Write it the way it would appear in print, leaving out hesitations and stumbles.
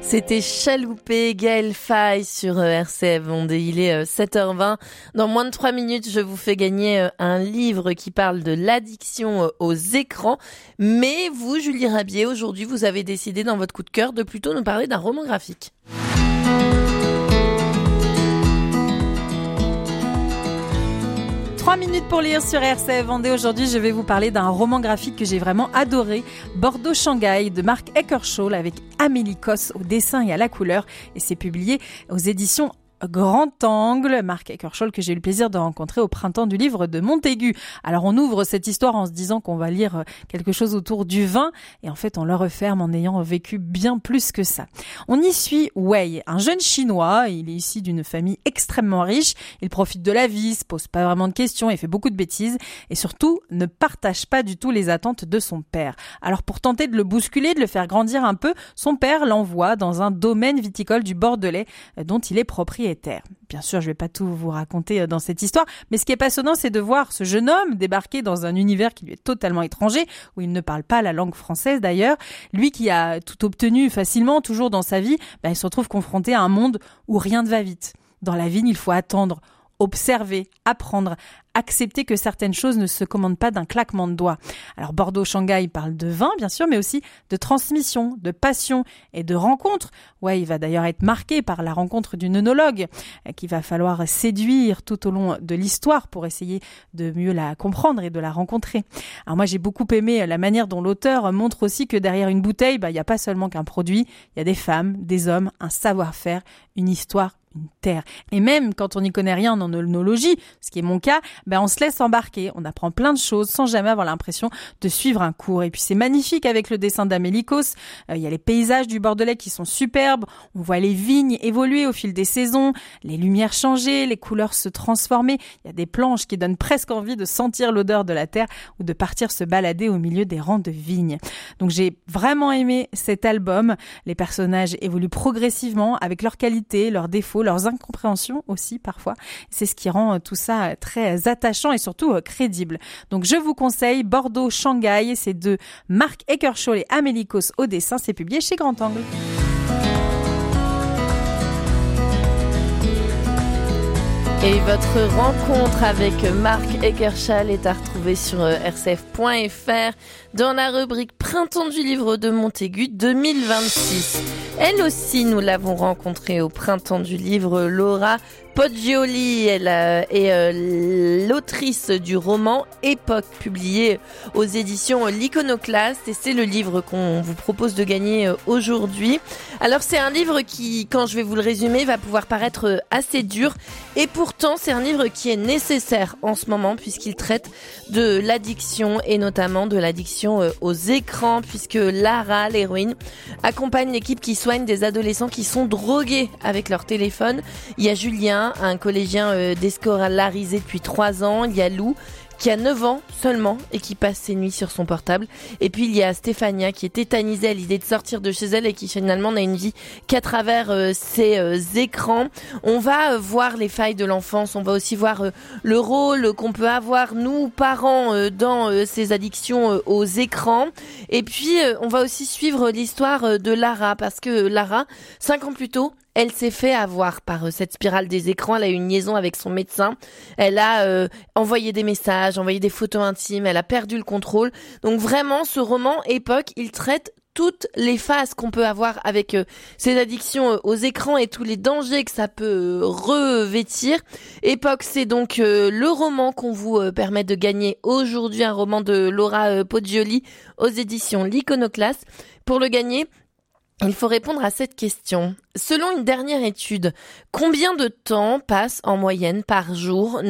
C'était Chaloupé, Gaël Faye sur RCF. Il est 7h20. Dans moins de 3 minutes, je vous fais gagner un livre qui parle de l'addiction aux écrans. Mais vous, Julie Rabier, aujourd'hui, vous avez décidé dans votre coup de cœur de plutôt nous parler d'un roman graphique. 3 minutes pour lire sur RCF Vendée. Aujourd'hui, je vais vous parler d'un roman graphique que j'ai vraiment adoré, Bordeaux-Shanghai de Mark Eckersholl avec Amélie Cosse au dessin et à la couleur. Et c'est publié aux éditions Grand Angle, Mark Eckersholl que j'ai eu le plaisir de rencontrer au printemps du livre de Montaigu. Alors on ouvre cette histoire en se disant qu'on va lire quelque chose autour du vin et en fait on le referme en ayant vécu bien plus que ça. On y suit Wei, un jeune chinois, il est issu d'une famille extrêmement riche, il profite de la vie, se pose pas vraiment de questions et fait beaucoup de bêtises et surtout ne partage pas du tout les attentes de son père. Alors pour tenter de le bousculer, de le faire grandir un peu, son père l'envoie dans un domaine viticole du Bordelais dont il est propriétaire. Bien sûr, je vais pas tout vous raconter dans cette histoire, mais ce qui est passionnant, c'est de voir ce jeune homme débarquer dans un univers qui lui est totalement étranger, où il ne parle pas la langue française d'ailleurs. Lui qui a tout obtenu facilement, toujours dans sa vie, il se retrouve confronté à un monde où rien ne va vite. Dans la vie, il faut attendre, observer, apprendre, accepter que certaines choses ne se commandent pas d'un claquement de doigts. Alors Bordeaux-Shanghai parle de vin, bien sûr, mais aussi de transmission, de passion et de rencontre. Ouais, il va d'ailleurs être marqué par la rencontre d'une œnologue qu'il va falloir séduire tout au long de l'histoire pour essayer de mieux la comprendre et de la rencontrer. Alors moi, j'ai beaucoup aimé la manière dont l'auteur montre aussi que derrière une bouteille, il n'y a pas seulement qu'un produit, il y a des femmes, des hommes, un savoir-faire, une histoire, une terre. Et même quand on n'y connaît rien en œnologie, ce qui est mon cas, on se laisse embarquer, on apprend plein de choses sans jamais avoir l'impression de suivre un cours. Et puis c'est magnifique avec le dessin d'Amélie Cosse. Il y a les paysages du Bordelais qui sont superbes, on voit les vignes évoluer au fil des saisons, les lumières changer, les couleurs se transformer. Il y a des planches qui donnent presque envie de sentir l'odeur de la terre ou de partir se balader au milieu des rangs de vignes. Donc j'ai vraiment aimé cet album. Les personnages évoluent progressivement avec leurs qualités, leurs défauts, leurs incompréhensions aussi parfois. C'est ce qui rend tout ça très attachant et surtout crédible. Donc je vous conseille Bordeaux-Shanghai, c'est de Mark Eckersholl et Amélie Cosse au dessin, c'est publié chez Grand Angle. Et votre rencontre avec Mark Eckersholl est à retrouver sur rcf.fr dans la rubrique Printemps du livre de Montaigu 2026. Elle aussi, nous l'avons rencontrée au Printemps du livre, Laura Poggioli. Elle est l'autrice du roman Époque, publié aux éditions L'Iconoclaste, et c'est le livre qu'on vous propose de gagner aujourd'hui. Alors c'est un livre qui, quand je vais vous le résumer, va pouvoir paraître assez dur, et pourtant c'est un livre qui est nécessaire en ce moment puisqu'il traite de l'addiction et notamment de l'addiction aux écrans, puisque Lara, l'héroïne, accompagne l'équipe qui soigne des adolescents qui sont drogués avec leur téléphone. Il y a Julien, un collégien déscolarisé depuis 3 ans. Il y a Lou, qui a 9 ans seulement et qui passe ses nuits sur son portable. Et puis il y a Stéphania qui est tétanisée à l'idée de sortir de chez elle et qui finalement n'a une vie qu'à travers ses écrans. On va voir les failles de l'enfance, on va aussi voir le rôle qu'on peut avoir nous parents dans ces addictions aux écrans. Et puis on va aussi suivre l'histoire de Lara, parce que Lara, 5 ans plus tôt, elle s'est fait avoir par cette spirale des écrans. Elle a eu une liaison avec son médecin. Elle a envoyé des messages, envoyé des photos intimes. Elle a perdu le contrôle. Donc vraiment, ce roman Époque, il traite toutes les phases qu'on peut avoir avec ces addictions aux écrans et tous les dangers que ça peut revêtir. Époque, c'est donc le roman qu'on vous permet de gagner aujourd'hui, un roman de Laura Poggioli aux éditions L'Iconoclaste. Pour le gagner, il faut répondre à cette question. Selon une dernière étude, combien de temps passe en moyenne par jour